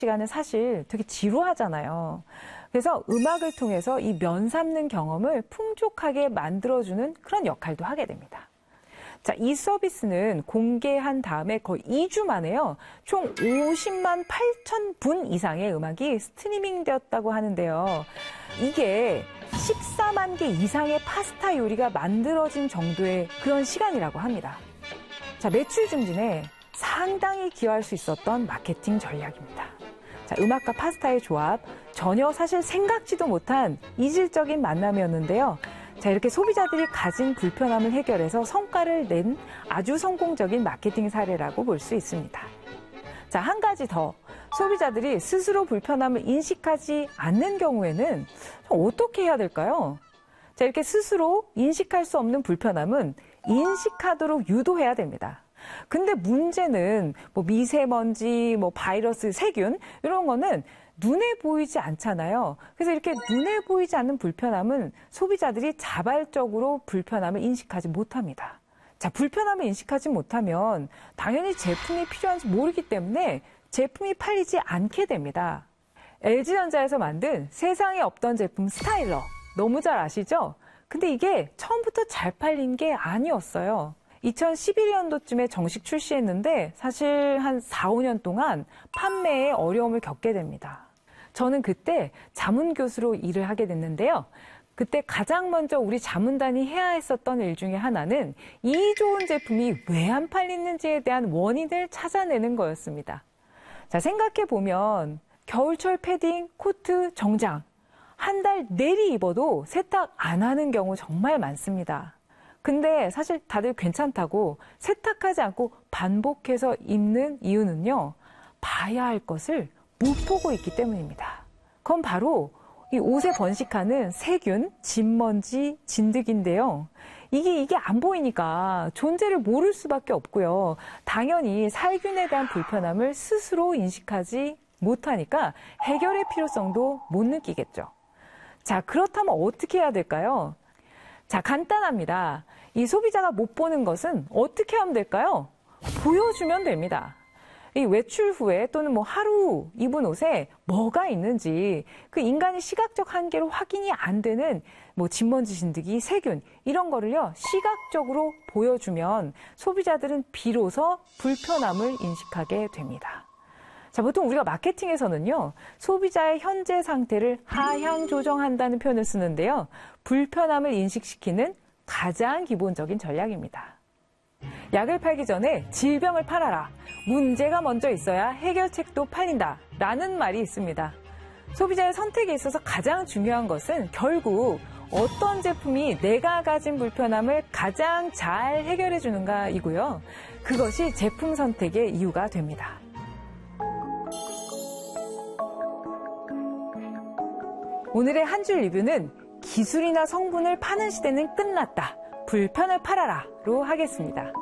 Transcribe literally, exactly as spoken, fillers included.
시간은 사실 되게 지루하잖아요. 그래서 음악을 통해서 이 면 삼는 경험을 풍족하게 만들어주는 그런 역할도 하게 됩니다. 자, 이 서비스는 공개한 다음에 거의 이 주 만에요. 총 오십만 팔천 분 이상의 음악이 스트리밍 되었다고 하는데요. 이게 십사만 개 이상의 파스타 요리가 만들어진 정도의 그런 시간이라고 합니다. 자, 매출 증진에 상당히 기여할 수 있었던 마케팅 전략입니다. 자, 음악과 파스타의 조합, 전혀 사실 생각지도 못한 이질적인 만남이었는데요. 자, 이렇게 소비자들이 가진 불편함을 해결해서 성과를 낸 아주 성공적인 마케팅 사례라고 볼 수 있습니다. 자, 한 가지 더. 소비자들이 스스로 불편함을 인식하지 않는 경우에는 어떻게 해야 될까요? 자, 이렇게 스스로 인식할 수 없는 불편함은 인식하도록 유도해야 됩니다. 근데 문제는 뭐 미세먼지, 뭐 바이러스, 세균 이런 거는 눈에 보이지 않잖아요. 그래서 이렇게 눈에 보이지 않는 불편함은 소비자들이 자발적으로 불편함을 인식하지 못합니다. 자, 불편함을 인식하지 못하면 당연히 제품이 필요한지 모르기 때문에 제품이 팔리지 않게 됩니다. 엘지전자에서 만든 세상에 없던 제품 스타일러, 너무 잘 아시죠? 근데 이게 처음부터 잘 팔린 게 아니었어요. 이천십일 년도쯤에 정식 출시했는데 사실 한 사, 오 년 동안 판매에 어려움을 겪게 됩니다. 저는 그때 자문교수로 일을 하게 됐는데요. 그때 가장 먼저 우리 자문단이 해야 했었던 일 중에 하나는 이 좋은 제품이 왜 안 팔리는지에 대한 원인을 찾아내는 거였습니다. 자, 생각해보면 겨울철 패딩, 코트, 정장 한 달 내리 입어도 세탁 안 하는 경우 정말 많습니다. 근데 사실 다들 괜찮다고 세탁하지 않고 반복해서 입는 이유는요. 봐야 할 것을 못 보고 있기 때문입니다. 그건 바로 이 옷에 번식하는 세균, 진먼지, 진드기인데요. 이게 이게 안 보이니까 존재를 모를 수밖에 없고요. 당연히 살균에 대한 불편함을 스스로 인식하지 못하니까 해결의 필요성도 못 느끼겠죠. 자, 그렇다면 어떻게 해야 될까요? 자, 간단합니다. 이 소비자가 못 보는 것은 어떻게 하면 될까요? 보여주면 됩니다. 이 외출 후에 또는 뭐 하루 입은 옷에 뭐가 있는지 그 인간의 시각적 한계로 확인이 안 되는 뭐 진먼지, 진드기, 세균 이런 거를요 시각적으로 보여주면 소비자들은 비로소 불편함을 인식하게 됩니다. 자, 보통 우리가 마케팅에서는요 소비자의 현재 상태를 하향 조정한다는 표현을 쓰는데요. 불편함을 인식시키는 가장 기본적인 전략입니다. 약을 팔기 전에 질병을 팔아라. 문제가 먼저 있어야 해결책도 팔린다. 라는 말이 있습니다. 소비자의 선택에 있어서 가장 중요한 것은 결국 어떤 제품이 내가 가진 불편함을 가장 잘 해결해 주는가이고요. 그것이 제품 선택의 이유가 됩니다. 오늘의 한 줄 리뷰는 기술이나 성분을 파는 시대는 끝났다. 불편을 팔아라로 하겠습니다.